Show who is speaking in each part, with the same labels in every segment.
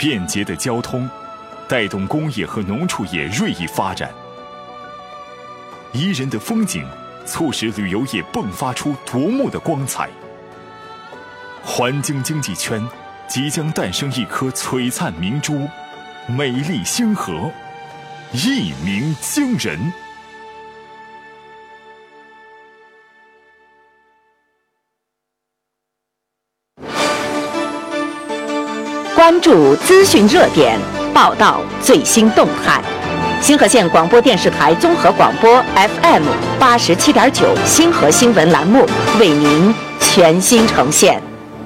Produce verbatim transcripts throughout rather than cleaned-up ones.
Speaker 1: 便捷的交通带动工业和农畜业锐意发展，宜人的风景促使旅游业迸发出夺目的光彩。环京经济圈即将诞生一颗璀璨明珠，美丽星河，一鸣惊人。
Speaker 2: 关注资讯热点，报道最新动态。星河县广播电视台综合广播 F M 八十七点九星河新闻栏目为您全新呈现。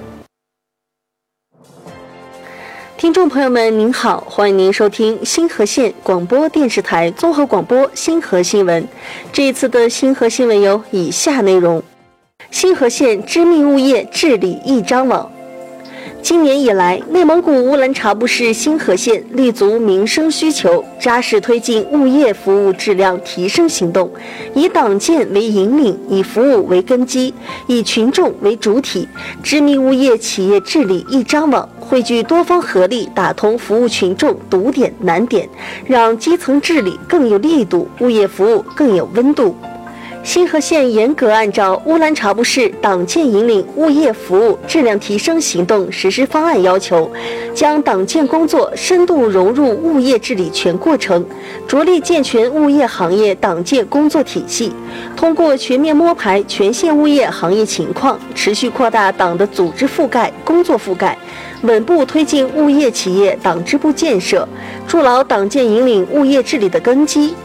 Speaker 3: 听众朋友们您好，欢迎您收听星河县广播电视台综合广播星河新闻。这一次的星河新闻有以下内容：星河县知名物业治理一张网。今年以来，内蒙古乌兰察布市星河县立足民生需求，扎实推进物业服务质量提升行动，以党建为引领，以服务为根基，以群众为主体，知名物业企业治理一张网，汇聚多方合力，打通服务群众堵点难点，让基层治理更有力度，物业服务更有温度。星河县严格按照乌兰察布市党建引领物业服务质量提升行动实施方案要求，将党建工作深度融入物业治理全过程，着力健全物业行业党建工作体系，通过全面摸排全县物业行业情况，持续扩大党的组织覆盖、工作覆盖，稳步推进物业企业党支部建设，筑牢党建引领物业治理的根基，